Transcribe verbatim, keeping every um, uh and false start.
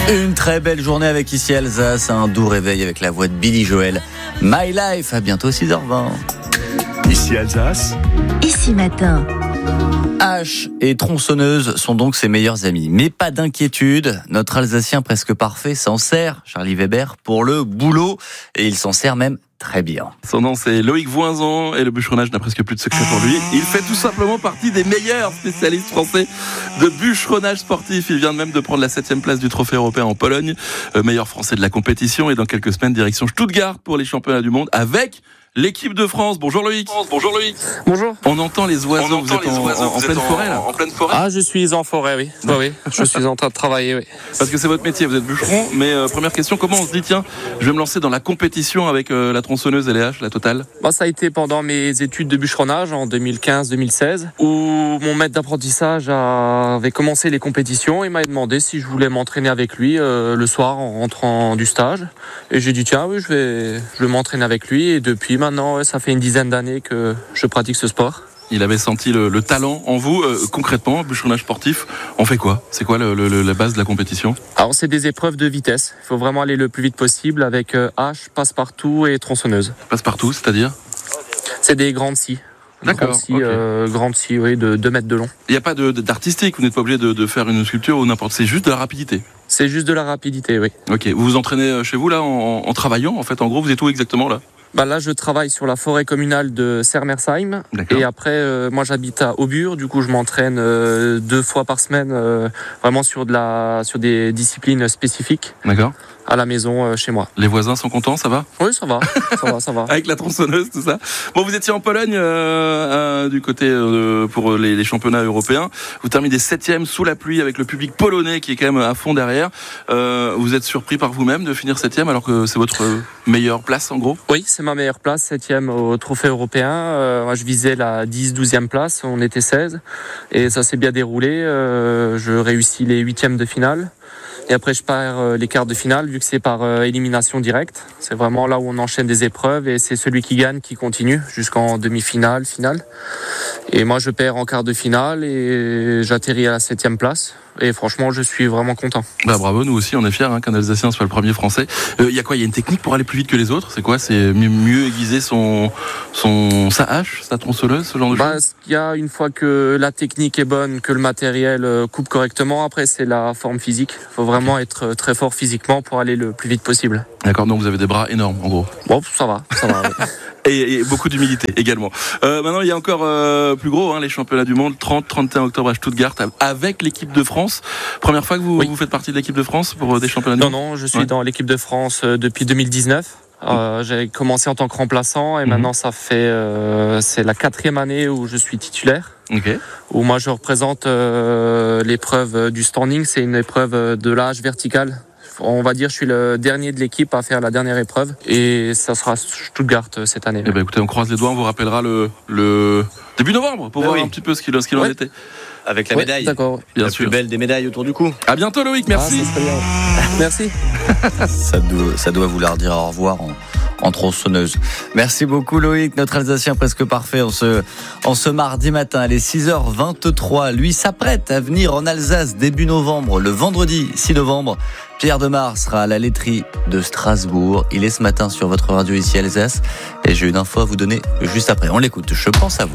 Une très belle journée avec ici Alsace, un doux réveil avec la voix de Billy Joel. My Life, à bientôt six heures vingt. Ici Alsace. Ici matin. H et tronçonneuse sont donc ses meilleurs amis. Mais pas d'inquiétude, notre Alsacien presque parfait s'en sert, Charlie Weber, pour le boulot. Et il s'en sert même très bien. Son nom c'est Loïc Voinzan et le bûcheronnage n'a presque plus de secret pour lui. Il fait tout simplement partie des meilleurs spécialistes français de bûcheronnage sportif. Il vient même de prendre la septième place du trophée européen en Pologne. Euh, meilleur français de la compétition et dans quelques semaines direction Stuttgart pour les championnats du monde avec l'équipe de France. Bonjour Loïc. Bonjour Loïc. Bonjour. On entend les oiseaux, On vous entend êtes, les en, oiseaux, en, vous en pleine êtes forêt là. En pleine forêt. Ah, je suis en forêt, oui. Oui, oui. Je suis en train de travailler, oui. Parce que c'est votre métier, vous êtes bûcheron. Mais euh, première question, comment on se dit, tiens, je vais me lancer dans la compétition avec euh, la tronçonneuse et les haches, la totale? Bah, ça a été pendant mes études de bûcheronnage en deux mille quinze deux mille seize où mon maître d'apprentissage avait commencé les compétitions et m'a demandé si je voulais m'entraîner avec lui euh, le soir en rentrant du stage. Et j'ai dit, tiens, oui, je vais, je vais m'entraîner avec lui. Et depuis maintenant, ouais, ça fait une dizaine d'années que je pratique ce sport. Il avait senti le, le talent en vous. Euh, concrètement, bûcheronnage sportif, on fait quoi? C'est quoi le, le, la base de la compétition? Alors, c'est des épreuves de vitesse. Il faut vraiment aller le plus vite possible avec euh, hache, passe-partout et tronçonneuse. Passe-partout, c'est-à-dire? C'est des grandes scies. D'accord. Grandes scies, Okay. euh, grandes scies, oui, de deux mètres de long. Il n'y a pas de, d'artistique, vous n'êtes pas obligé de, de faire une sculpture ou n'importe, c'est juste de la rapidité. C'est juste de la rapidité, oui. Ok, vous vous entraînez chez vous là en, en travaillant en fait, en gros vous êtes où exactement là? Bah là, je travaille sur la forêt communale de Sermersheim. D'accord. Et après, euh, moi, j'habite à Aubure. Du coup, je m'entraîne euh, deux fois par semaine, euh, vraiment sur de la, sur des disciplines spécifiques D'accord. à la maison euh, chez moi. Les voisins sont contents, ça va? Oui, ça va, ça va, ça va. Avec la tronçonneuse, tout ça. Bon, vous étiez en Pologne euh, euh, du côté euh, pour les, les championnats européens. Vous terminez septième sous la pluie avec le public polonais qui est quand même à fond derrière. Euh, vous êtes surpris par vous-même de finir septième alors que c'est votre meilleure place en gros? Oui, c'est ma meilleure place, septième au trophée européen. Euh, moi, je visais la dix douzième place, on était seize. Et ça s'est bien déroulé. Euh, je réussis les huitièmes de finale. Et après, je perds les quarts de finale, vu que c'est par élimination directe. C'est vraiment là où on enchaîne des épreuves et c'est celui qui gagne qui continue jusqu'en demi-finale, finale. Et moi, je perds en quart de finale et j'atterris à la septième place. Et franchement, je suis vraiment content. Bah bravo, nous aussi, on est fiers hein, qu'un Alsacien soit le premier français. Il euh, y a quoi? Il y a une technique pour aller plus vite que les autres? C'est quoi? C'est mieux, mieux aiguiser son, son, sa hache, sa tronçonneuse, ce genre de bah, choses? Il y a une fois que la technique est bonne, que le matériel coupe correctement, après c'est la forme physique. Il faut vraiment être très fort physiquement pour aller le plus vite possible. D'accord, donc vous avez des bras énormes en gros. Bon, ça va, ça va. Oui. Et, et beaucoup d'humilité également. Euh, maintenant, il y a encore euh, plus gros, hein, les championnats du monde, trente trente et un octobre à Stuttgart, avec l'équipe de France. Première fois que vous, oui. vous faites partie de l'équipe de France pour des championnats du non, monde? Non, non, je suis ouais. dans l'équipe de France depuis deux mille dix-neuf. Euh, j'ai commencé en tant que remplaçant et mmh. maintenant ça fait euh, c'est la quatrième année où je suis titulaire. Okay. Où moi je représente euh, l'épreuve du standing, c'est une épreuve de l'âge vertical. On va dire, je suis le dernier de l'équipe à faire la dernière épreuve et ça sera Stuttgart cette année. Eh ben, écoutez, on croise les doigts, on vous rappellera le, le début novembre pour ben voir oui. un petit peu ce qu'il, ce qu'il ouais. en était. Avec la ouais, médaille. D'accord. Bien la sûr. plus belle des médailles autour du cou. À bientôt Loïc, merci. Ah, ça bien. Merci. ça, doit, ça doit vouloir dire au revoir en, en tronçonneuse. Merci beaucoup Loïc, notre Alsacien presque parfait en ce, en ce mardi matin. Il est six heures vingt-trois. Lui s'apprête à venir en Alsace début novembre, le vendredi six novembre. Pierre Demar sera à la laiterie de Strasbourg. Il est ce matin sur votre radio ici Alsace. Et j'ai une info à vous donner juste après. On l'écoute. Je pense à vous.